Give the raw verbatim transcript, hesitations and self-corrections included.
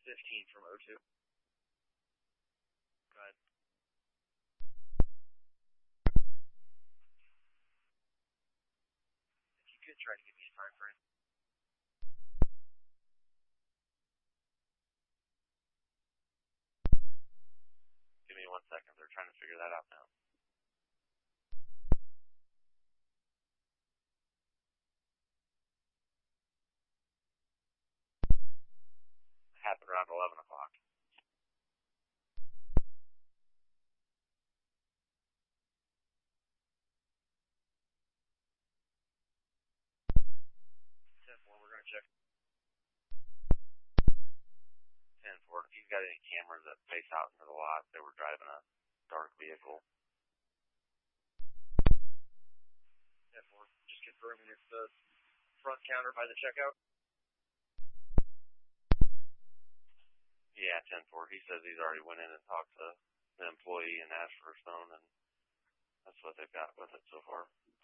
fifteen from O two. Go ahead. If you could try to give me a time frame. Give me one second. They're trying to figure that out now. It happened around eleven o'clock. ten four, we're going to check. ten four, if you've got any cameras that face out into the lot, they were driving a dark vehicle. ten four, just confirming it's the front counter by the checkout. Yeah, ten four. He says he's already went in and talked to the employee and asked for his phone, and that's what they've got with it so far.